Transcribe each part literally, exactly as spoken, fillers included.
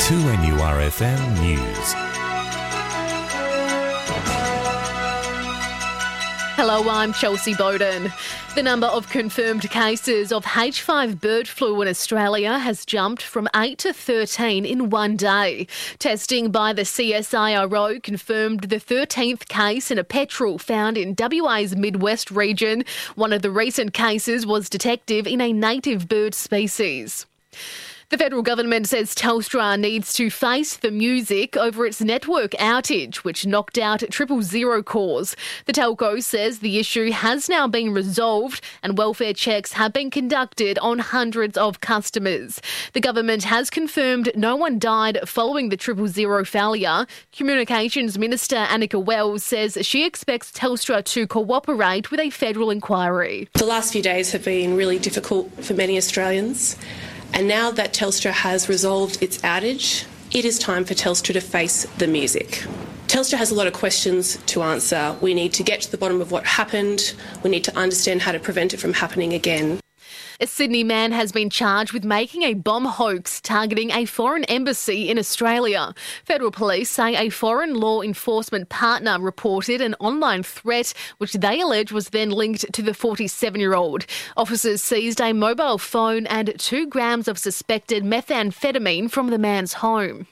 two N U R F M News. Hello, I'm Chelsea Bowden. The number of confirmed cases of H five bird flu in Australia has jumped from eight to thirteen in one day. Testing by the C S I R O confirmed the thirteenth case in a petrel found in W A's Midwest region. One of the recent cases was detective in a native bird species. The federal government says Telstra needs to face the music over its network outage, which knocked out triple zero calls. The telco says the issue has now been resolved and welfare checks have been conducted on hundreds of customers. The government has confirmed no one died following the triple zero failure. Communications Minister Annika Wells says she expects Telstra to cooperate with a federal inquiry. The last few days have been really difficult for many Australians. And now that Telstra has resolved its outage, it is time for Telstra to face the music. Telstra has a lot of questions to answer. We need to get to the bottom of what happened. We need to understand how to prevent it from happening again. A Sydney man has been charged with making a bomb hoax targeting a foreign embassy in Australia. Federal police say a foreign law enforcement partner reported an online threat which they allege was then linked to the forty-seven-year-old. Officers seized a mobile phone and two grams of suspected methamphetamine from the man's home.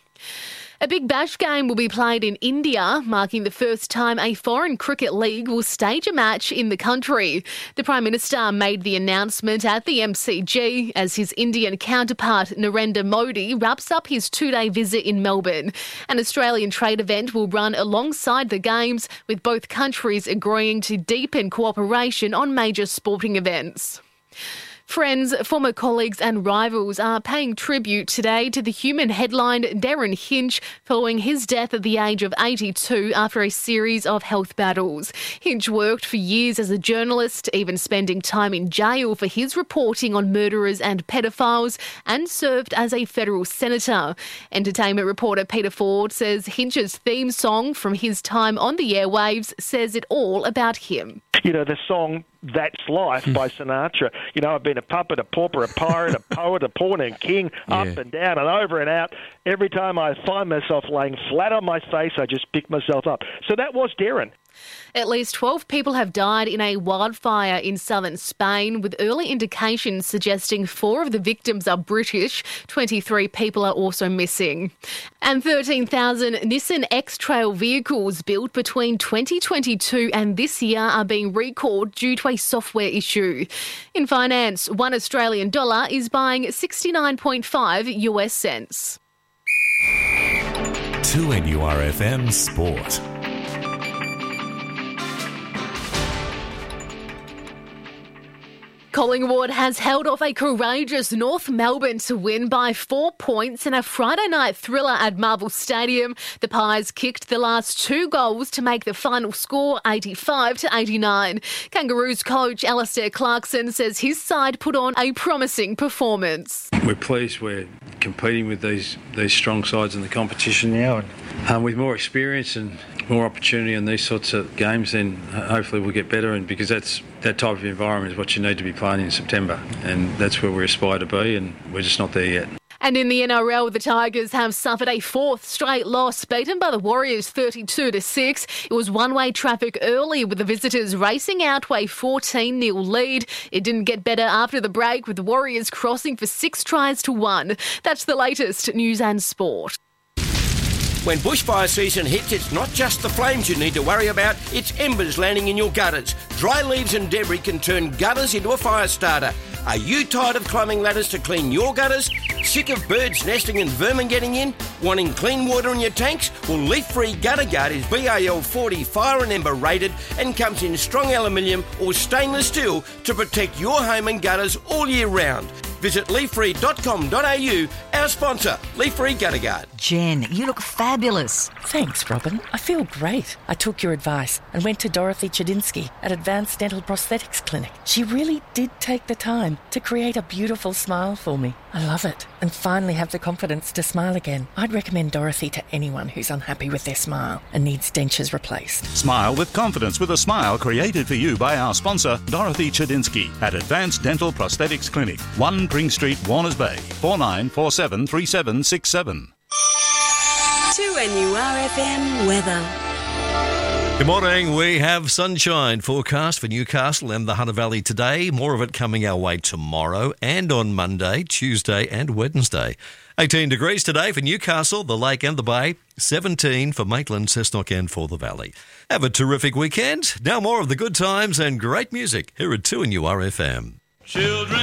A Big Bash game will be played in India, marking the first time a foreign cricket league will stage a match in the country. The Prime Minister made the announcement at the M C G as his Indian counterpart Narendra Modi wraps up his two-day visit in Melbourne. An Australian trade event will run alongside the games, with both countries agreeing to deepen cooperation on major sporting events. Friends, former colleagues and rivals are paying tribute today to the human headline Derryn Hinch following his death at the age of eighty-two after a series of health battles. Hinch worked for years as a journalist, even spending time in jail for his reporting on murderers and pedophiles, and served as a federal senator. Entertainment reporter Peter Ford says Hinch's theme song from his time on the airwaves says it all about him. You know, the song That's Life by Sinatra. You know, I've been a puppet, a pauper, a pirate, a poet, a pawn and king, yeah. Up and down and over and out. Every time I find myself laying flat on my face, I just pick myself up. So that was Derryn. At least twelve people have died in a wildfire in southern Spain, with early indications suggesting four of the victims are British. twenty-three people are also missing. And thirteen thousand Nissan X-Trail vehicles built between twenty twenty-two and this year are being recalled due to a software issue. In finance, one Australian dollar is buying sixty-nine point five US cents. two N U R F M Sport. Collingwood has held off a courageous North Melbourne to win by four points in a Friday night thriller at Marvel Stadium. The Pies kicked the last two goals to make the final score eighty-five to eighty-nine. Kangaroos coach Alistair Clarkson says his side put on a promising performance. We're pleased we're competing with these these strong sides in the competition now, and um, with more experience and more opportunity in these sorts of games, then hopefully we'll get better. And because that's that type of environment is what you need to be playing in September, and that's where we aspire to be, and we're just not there yet. And in the N R L, the Tigers have suffered a fourth straight loss, beaten by the Warriors thirty-two to six. It was one-way traffic early, with the visitors racing out to a fourteen nil lead. It didn't get better after the break, with the Warriors crossing for six tries to one. That's the latest news and sport. When bushfire season hits, it's not just the flames you need to worry about, it's embers landing in your gutters. Dry leaves and debris can turn gutters into a fire starter. Are you tired of climbing ladders to clean your gutters? Sick of birds nesting and vermin getting in? Wanting clean water in your tanks? Well, Leaf-Free Gutter Guard is B A L forty fire and ember rated and comes in strong aluminium or stainless steel to protect your home and gutters all year round. Visit leaf free dot com dot a u, our sponsor, Leaf-Free Gutter Guard. Jen, you look fabulous. Thanks, Robin. I feel great. I took your advice and went to Dorothy Chadinsky at Advanced Dental Prosthetics Clinic. She really did take the time to create a beautiful smile for me. I love it, and finally have the confidence to smile again. I'd recommend Dorothy to anyone who's unhappy with their smile and needs dentures replaced. Smile with confidence with a smile created for you by our sponsor, Dorothy Chadinsky at Advanced Dental Prosthetics Clinic, one Pring Street, Warners Bay, four nine four seven three seven six seven. two N U R F M weather. Good morning. We have sunshine forecast for Newcastle and the Hunter Valley today. More of it coming our way tomorrow and on Monday, Tuesday and Wednesday. eighteen degrees today for Newcastle, the Lake and the Bay. seventeen for Maitland, Cessnock and for the Valley. Have a terrific weekend. Now more of the good times and great music here at two N U R F M. Children